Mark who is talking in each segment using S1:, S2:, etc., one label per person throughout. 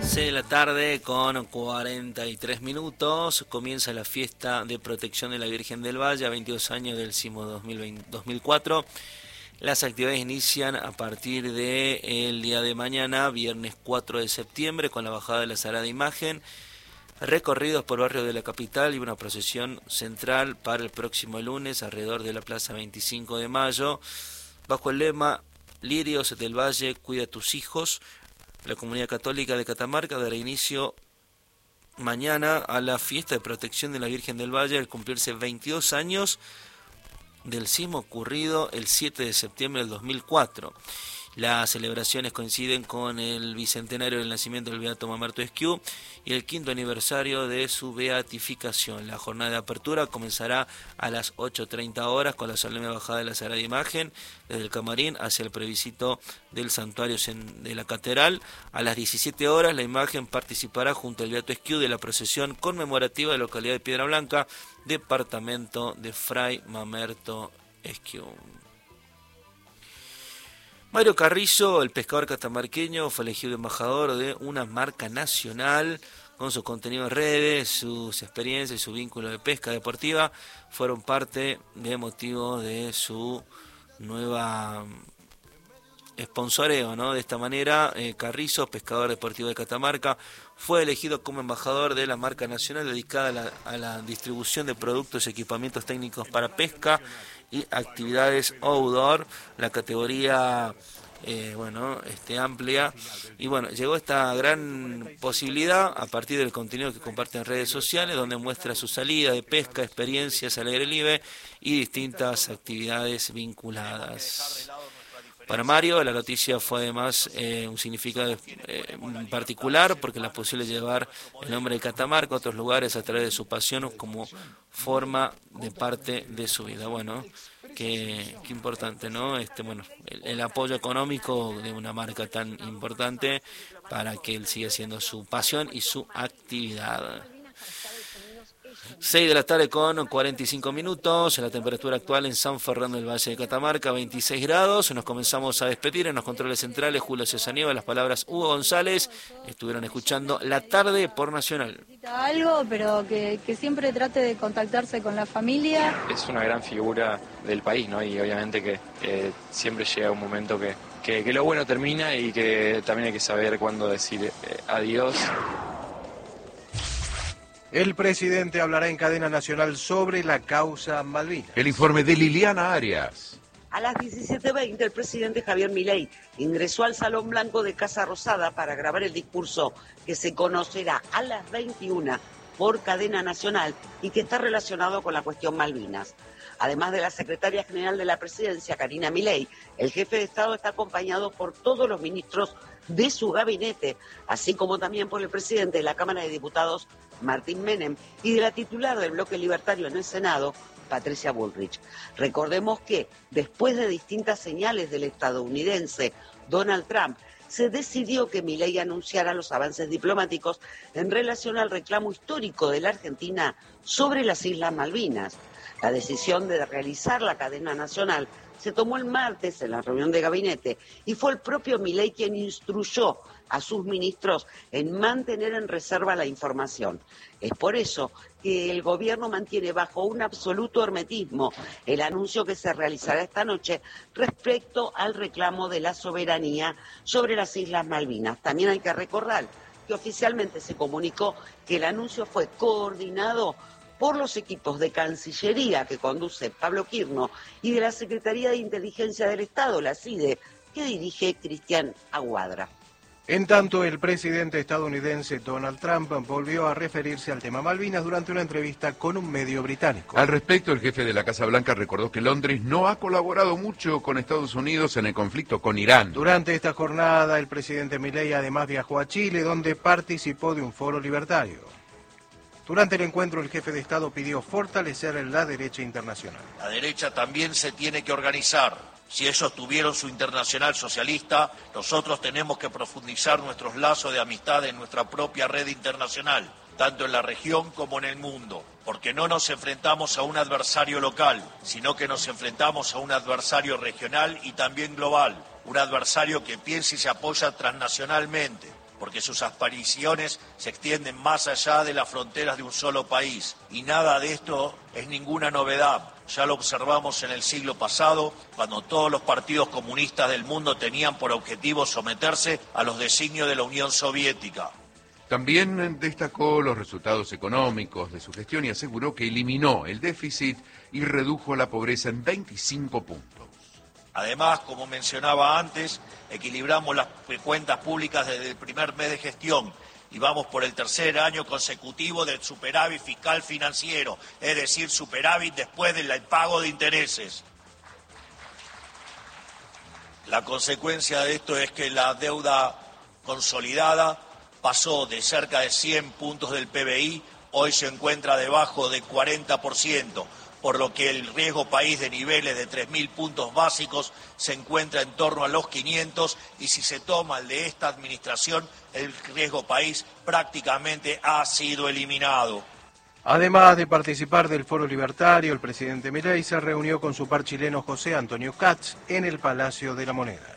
S1: 6 de la tarde con 43 minutos, comienza la fiesta de protección de la Virgen del Valle a 22 años del sismo 2004. Las actividades inician a partir del día de mañana, viernes 4 de septiembre, con la bajada de la Sagrada Imagen, recorridos por barrios de la capital y una procesión central para el próximo lunes alrededor de la Plaza 25 de Mayo, bajo el lema Lirios del Valle, cuida a tus hijos. La Comunidad Católica de Catamarca dará inicio mañana a la fiesta de protección de la Virgen del Valle al cumplirse 22 años del sismo ocurrido el 7 de septiembre del 2004. Las celebraciones coinciden con el bicentenario del nacimiento del beato Mamerto Esquiú y el 5º aniversario de su beatificación. La jornada de apertura comenzará a las 8:30 horas con la solemne bajada de la Sagrada Imagen desde el camarín hacia el plebiscito del santuario de la catedral. A las 17 horas la imagen participará junto al beato Esquiú de la procesión conmemorativa de la localidad de Piedra Blanca, departamento de Fray Mamerto Esquiú. Mario Carrizo, el pescador catamarqueño, fue elegido embajador de una marca nacional. Con su contenido en redes, sus experiencias y su vínculo de pesca deportiva fueron parte de motivo de su nueva sponsoreo, ¿no? De esta manera, Carrizo, pescador deportivo de Catamarca, fue elegido como embajador de la marca nacional dedicada a la distribución de productos y equipamientos técnicos para pesca y actividades outdoor. La categoría amplia, y llegó esta gran posibilidad a partir del contenido que comparte en redes sociales, donde muestra su salida de pesca, experiencias al aire libre y distintas actividades vinculadas. Para Mario, la noticia fue además un significado particular, porque la posible llevar el nombre de Catamarca a otros lugares a través de su pasión como forma de parte de su vida. Bueno, qué importante, ¿no? El apoyo económico de una marca tan importante para que él siga haciendo su pasión y su actividad. 6 de la tarde con 45 minutos, la temperatura actual en San Fernando del Valle de Catamarca, 26 grados. Nos comenzamos a despedir en los controles centrales. Julio César Nieva, las palabras Hugo González. Estuvieron escuchando La Tarde por Nacional.
S2: Algo, pero que siempre trate de contactarse con la familia.
S3: Es una gran figura del país, ¿no? Y obviamente que siempre llega un momento que lo bueno termina y que también hay que saber cuándo decir adiós.
S4: El presidente hablará en cadena nacional sobre la causa Malvinas.
S5: El informe de Liliana Arias.
S6: A las 17:20 el presidente Javier Milei ingresó al Salón Blanco de Casa Rosada para grabar el discurso que se conocerá a las 21 por cadena nacional y que está relacionado con la cuestión Malvinas. Además de la secretaria general de la presidencia, Karina Milei, el jefe de Estado está acompañado por todos los ministros de su gabinete, así como también por el presidente de la Cámara de Diputados, Martín Menem, y de la titular del bloque libertario en el Senado, Patricia Bullrich. Recordemos que, después de distintas señales del estadounidense Donald Trump, se decidió que Milei anunciara los avances diplomáticos en relación al reclamo histórico de la Argentina sobre las Islas Malvinas. La decisión de realizar la cadena nacional se tomó el martes en la reunión de gabinete y fue el propio Milei quien instruyó a sus ministros en mantener en reserva la información. Es por eso que el gobierno mantiene bajo un absoluto hermetismo el anuncio que se realizará esta noche respecto al reclamo de la soberanía sobre las Islas Malvinas. También hay que recordar que oficialmente se comunicó que el anuncio fue coordinado por los equipos de Cancillería que conduce Pablo Quirno y de la Secretaría de Inteligencia del Estado, la CIDE, que dirige Cristian Aguadra.
S4: En tanto, el presidente estadounidense Donald Trump volvió a referirse al tema Malvinas durante una entrevista con un medio británico.
S5: Al respecto, el jefe de la Casa Blanca recordó que Londres no ha colaborado mucho con Estados Unidos en el conflicto con Irán.
S4: Durante esta jornada, el presidente Milei además viajó a Chile, donde participó de un foro libertario. Durante el encuentro, el jefe de Estado pidió fortalecer la derecha internacional.
S7: La derecha también se tiene que organizar. Si ellos tuvieron su internacional socialista, nosotros tenemos que profundizar nuestros lazos de amistad en nuestra propia red internacional, tanto en la región como en el mundo, porque no nos enfrentamos a un adversario local, sino que nos enfrentamos a un adversario regional y también global, un adversario que piensa y se apoya transnacionalmente. porque sus apariciones se extienden más allá de las fronteras de un solo país. Y nada de esto es ninguna novedad. Ya lo observamos en el siglo pasado, cuando todos los partidos comunistas del mundo tenían por objetivo someterse a los designios de la Unión Soviética.
S5: También destacó los resultados económicos de su gestión y aseguró que eliminó el déficit y redujo la pobreza en 25 puntos.
S7: Además, como mencionaba antes, equilibramos las cuentas públicas desde el primer mes de gestión y vamos por el tercer año consecutivo del superávit fiscal financiero, es decir, superávit después del pago de intereses. La consecuencia de esto es que la deuda consolidada pasó de cerca de 100 puntos del PBI, hoy se encuentra debajo del 40%, por lo que el riesgo país de niveles de 3.000 puntos básicos se encuentra en torno a los 500 y si se toma el de esta administración, el riesgo país prácticamente ha sido eliminado.
S4: Además de participar del Foro Libertario, el presidente Milei se reunió con su par chileno José Antonio Katz en el Palacio de la Moneda.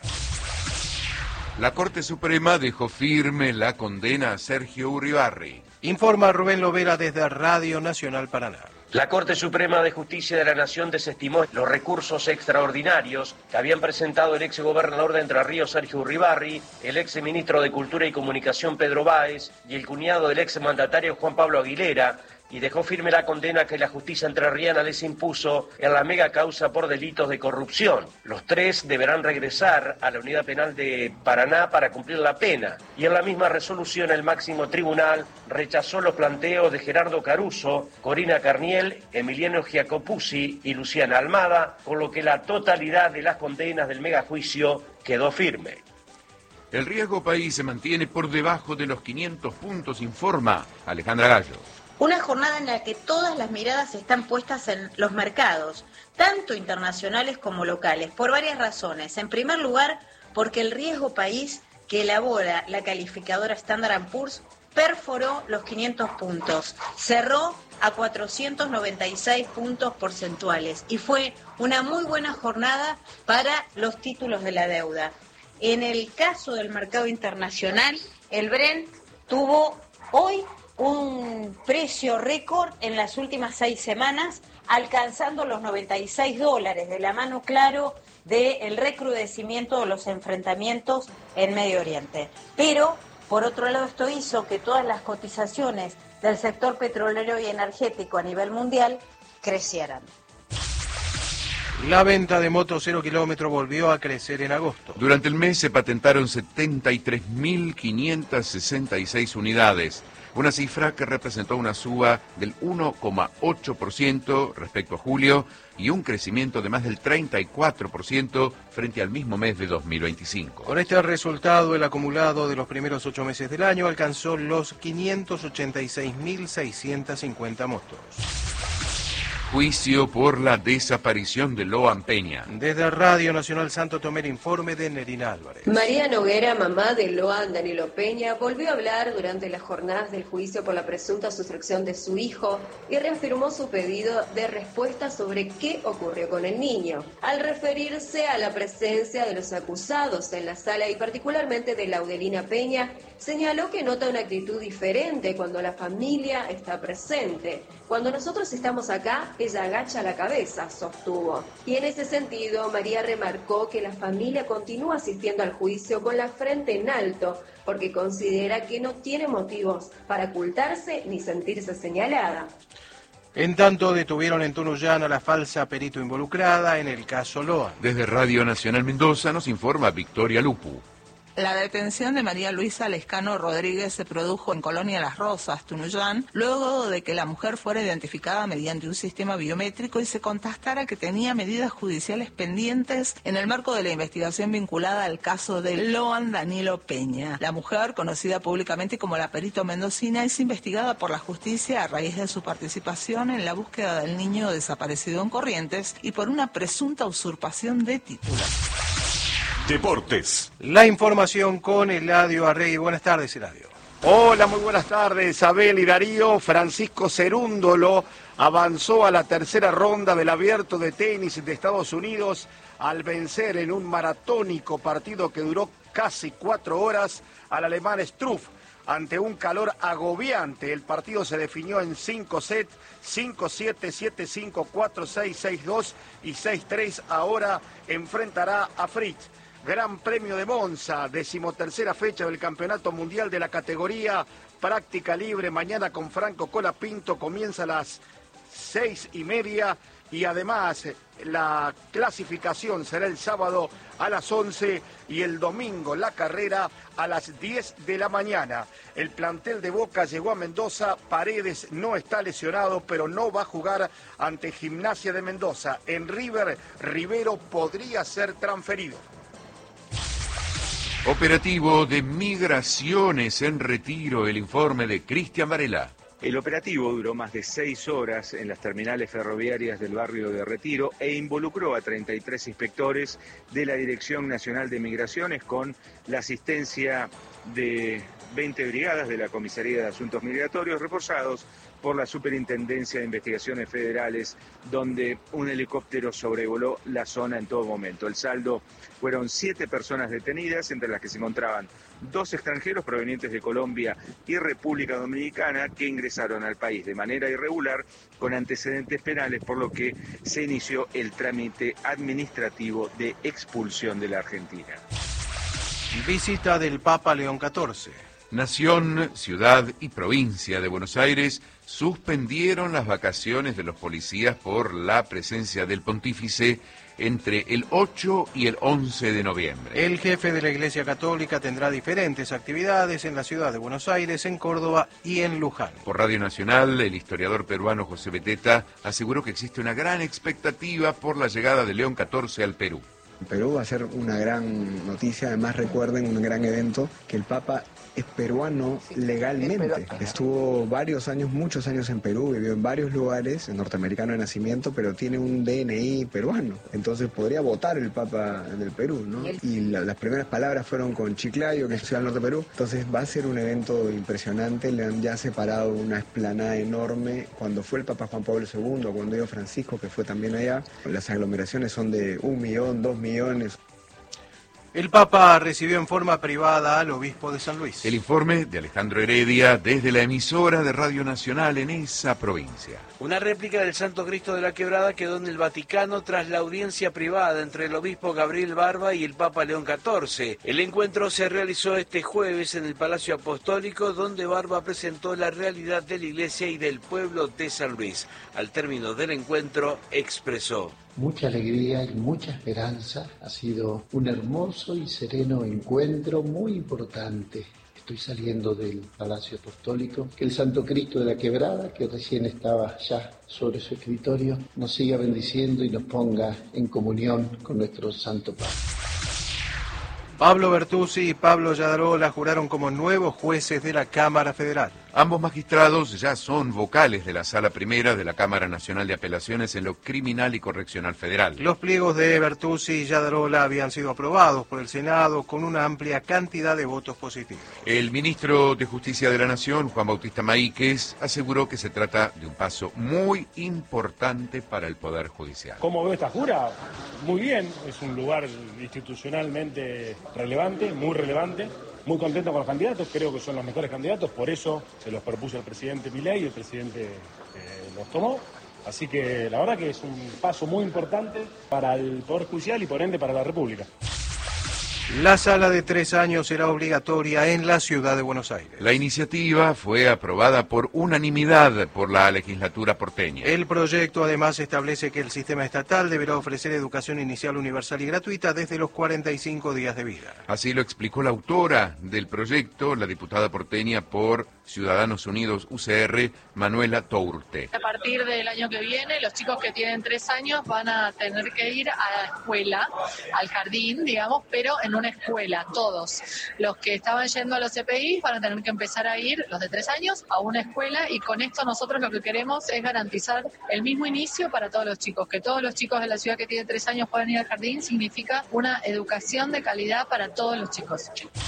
S5: La Corte Suprema dejó firme la condena a Sergio Uribarri.
S4: Informa Rubén Lovera desde Radio Nacional Paraná.
S8: La Corte Suprema de Justicia de la Nación desestimó los recursos extraordinarios que habían presentado el exgobernador de Entre Ríos, Sergio Uribarri, el exministro de Cultura y Comunicación, Pedro Báez, y el cuñado del exmandatario, Juan Pablo Aguilera, y dejó firme la condena que la justicia entrerriana les impuso en la mega causa por delitos de corrupción. Los tres deberán regresar a la unidad penal de Paraná para cumplir la pena. Y en la misma resolución el máximo tribunal rechazó los planteos de Gerardo Caruso, Corina Carniel, Emiliano Giacopuzzi y Luciana Almada, con lo que la totalidad de las condenas del megajuicio quedó firme.
S5: El riesgo país se mantiene por debajo de los 500 puntos, informa Alejandra Gallo.
S9: Una jornada en la que todas las miradas están puestas en los mercados, tanto internacionales como locales, por varias razones. En primer lugar, porque el riesgo país que elabora la calificadora Standard & Poor's perforó los 500 puntos, cerró a 496 puntos porcentuales y fue una muy buena jornada para los títulos de la deuda. En el caso del mercado internacional, el Brent tuvo hoy un precio récord en las últimas 6 semanas, alcanzando los $96, de la mano, claro, del recrudecimiento de los enfrentamientos en Medio Oriente. Pero, por otro lado, esto hizo que todas las cotizaciones del sector petrolero y energético a nivel mundial crecieran.
S4: La venta de motos 0 kilómetro volvió a crecer en agosto.
S5: Durante el mes se patentaron 73.566 unidades, una cifra que representó una suba del 1,8% respecto a julio y un crecimiento de más del 34% frente al mismo mes de 2025.
S4: Con este resultado, el acumulado de los primeros 8 meses del año alcanzó los 586.650 motos.
S5: Juicio por la desaparición de Loan Peña.
S4: Desde Radio Nacional Santo Tomé, el informe de Nerina Álvarez.
S10: María Noguera, mamá de Loan Danilo Peña, volvió a hablar durante las jornadas del juicio por la presunta sustracción de su hijo y reafirmó su pedido de respuesta sobre qué ocurrió con el niño. Al referirse a la presencia de los acusados en la sala y particularmente de Laudelina Peña, señaló que nota una actitud diferente cuando la familia está presente. Cuando nosotros estamos acá, ella agacha la cabeza, sostuvo. Y en ese sentido, María remarcó que la familia continúa asistiendo al juicio con la frente en alto, porque considera que no tiene motivos para ocultarse ni sentirse señalada.
S4: En tanto, detuvieron en Tunuyán a la falsa perito involucrada en el caso Loan.
S5: Desde Radio Nacional Mendoza nos informa Victoria Lupu.
S11: La detención de María Luisa Lescano Rodríguez se produjo en Colonia Las Rosas, Tunuyán, luego de que la mujer fuera identificada mediante un sistema biométrico y se constatara que tenía medidas judiciales pendientes en el marco de la investigación vinculada al caso de Loan Danilo Peña. La mujer, conocida públicamente como la Perito Mendocina, es investigada por la justicia a raíz de su participación en la búsqueda del niño desaparecido en Corrientes y por una presunta usurpación de títulos.
S12: Deportes.
S4: La información con Eladio Arregui. Buenas tardes, Eladio.
S12: Hola, muy buenas tardes, Abel y Darío. Francisco Cerúndolo avanzó a la tercera ronda del Abierto de Tenis de Estados Unidos al vencer en un maratónico partido que duró casi 4 horas al alemán Struff. Ante un calor agobiante, el partido se definió en 5 sets, 5-7, 7-5, 4-6, 6-2 y 6-3. Ahora enfrentará a Fritz. Gran Premio de Monza, 13ª fecha del Campeonato Mundial de la categoría práctica libre. Mañana con Franco Colapinto comienza a las 6:30 y además la clasificación será el sábado a las 11 y el domingo la carrera a las 10 de la mañana. El plantel de Boca llegó a Mendoza. Paredes no está lesionado, pero no va a jugar ante Gimnasia de Mendoza. En River, Rivero podría ser transferido.
S5: Operativo de migraciones en Retiro, el informe de Cristian Varela.
S13: El operativo duró más de 6 horas en las terminales ferroviarias del barrio de Retiro e involucró a 33 inspectores de la Dirección Nacional de Migraciones con la asistencia de 20 brigadas de la Comisaría de Asuntos Migratorios reforzados por la Superintendencia de Investigaciones Federales, donde un helicóptero sobrevoló la zona en todo momento. El saldo fueron 7 personas detenidas, entre las que se encontraban 2 extranjeros provenientes de Colombia y República Dominicana que ingresaron al país de manera irregular con antecedentes penales, por lo que se inició el trámite administrativo de expulsión de la Argentina.
S4: Visita del Papa León XIV.
S5: Nación, ciudad y provincia de Buenos Aires suspendieron las vacaciones de los policías por la presencia del pontífice entre el 8 y el 11 de noviembre.
S4: El jefe de la Iglesia Católica tendrá diferentes actividades en la ciudad de Buenos Aires, en Córdoba y en Luján.
S5: Por Radio Nacional, el historiador peruano José Beteta aseguró que existe una gran expectativa por la llegada de León XIV al Perú.
S14: Perú va a ser una gran noticia, además recuerden un gran evento, que el Papa es peruano legalmente. Estuvo muchos años en Perú, vivió en varios lugares, es norteamericano de nacimiento, pero tiene un DNI peruano. Entonces podría votar el Papa del Perú, ¿no? Y las primeras palabras fueron con Chiclayo, que es ciudad del norte de Perú. Entonces va a ser un evento impresionante. Le han ya separado una explanada enorme. Cuando fue el Papa Juan Pablo II, cuando iba Francisco, que fue también allá, las aglomeraciones son de 1 millón, 2 millones.
S4: El Papa recibió en forma privada al obispo de San Luis.
S5: El informe de Alejandro Heredia desde la emisora de Radio Nacional en esa provincia.
S15: Una réplica del Santo Cristo de la Quebrada quedó en el Vaticano tras la audiencia privada entre el obispo Gabriel Barba y el Papa León XIV. El encuentro se realizó este jueves en el Palacio Apostólico, donde Barba presentó la realidad de la Iglesia y del pueblo de San Luis. Al término del encuentro expresó:
S16: mucha alegría y mucha esperanza. Ha sido un hermoso y sereno encuentro, muy importante. Estoy saliendo del Palacio Apostólico. Que el Santo Cristo de la Quebrada, que recién estaba ya sobre su escritorio, nos siga bendiciendo y nos ponga en comunión con nuestro Santo Padre.
S4: Pablo Bertuzzi y Pablo Yadarola juraron como nuevos jueces de la Cámara Federal.
S5: Ambos magistrados ya son vocales de la Sala Primera de la Cámara Nacional de Apelaciones en lo Criminal y Correccional Federal.
S4: Los pliegos de Bertuzzi y Yadarola habían sido aprobados por el Senado con una amplia cantidad de votos positivos.
S5: El ministro de Justicia de la Nación, Juan Bautista Maíquez, aseguró que se trata de un paso muy importante para el Poder Judicial.
S17: ¿Cómo veo esta jura? Muy bien, es un lugar institucionalmente relevante, muy relevante. Muy contento con los candidatos, creo que son los mejores candidatos, por eso se los propuso el presidente Milei y el presidente los tomó. Así que la verdad que es un paso muy importante para el Poder Judicial y por ende para la República.
S4: La sala de 3 años será obligatoria en la ciudad de Buenos Aires.
S5: La iniciativa fue aprobada por unanimidad por la legislatura porteña.
S4: El proyecto además establece que el sistema estatal deberá ofrecer educación inicial universal y gratuita desde los 45 días de vida.
S5: Así lo explicó la autora del proyecto, la diputada porteña por Ciudadanos Unidos UCR, Manuela Tourte.
S18: A partir del año que viene, los chicos que tienen 3 años van a tener que ir a la escuela, al jardín, digamos, pero en una escuela, todos. Los que estaban yendo a los CPI van a tener que empezar a ir, los de 3 años, a una escuela, y con esto nosotros lo que queremos es garantizar el mismo inicio para todos los chicos. Que todos los chicos de la ciudad que tienen 3 años puedan ir al jardín significa una educación de calidad para todos los chicos.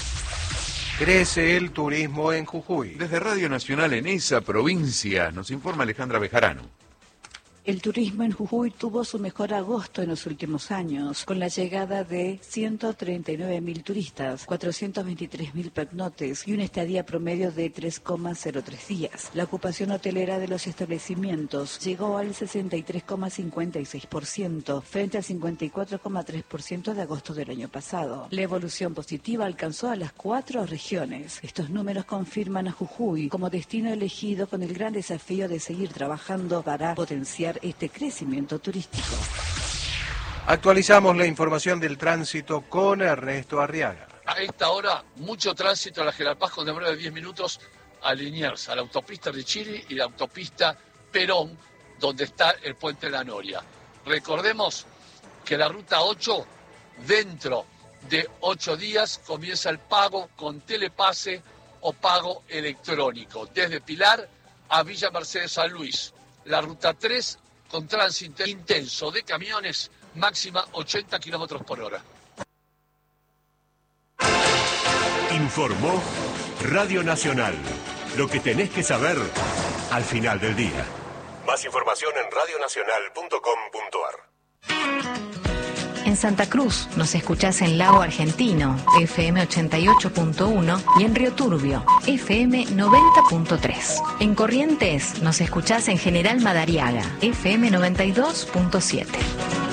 S4: Crece el turismo en Jujuy.
S5: Desde Radio Nacional en esa provincia nos informa Alejandra Bejarano.
S19: El turismo en Jujuy tuvo su mejor agosto en los últimos años, con la llegada de 139.000 turistas, 423.000 pernoctes y una estadía promedio de 3,03 días. La ocupación hotelera de los establecimientos llegó al 63,56%, frente al 54,3% de agosto del año pasado. La evolución positiva alcanzó a las 4 regiones. Estos números confirman a Jujuy como destino elegido, con el gran desafío de seguir trabajando para potenciar este crecimiento turístico.
S4: Actualizamos la información del tránsito con Ernesto Arriaga.
S20: A esta hora, mucho tránsito a la General Paz con demora de 10 minutos a Liniers, a la autopista Richiri y la autopista Perón, donde está el puente La Noria. Recordemos que la ruta 8, dentro de 8 días, comienza el pago con telepase o pago electrónico, desde Pilar a Villa Mercedes San Luis. La ruta 3, con tránsito intenso de camiones, máxima 80 kilómetros por hora.
S21: Informó Radio Nacional. Lo que tenés que saber al final del día. Más información en radionacional.com.ar.
S22: En Santa Cruz nos escuchás en Lago Argentino, FM 88.1, y en Río Turbio, FM 90.3. En Corrientes nos escuchás en General Madariaga, FM 92.7.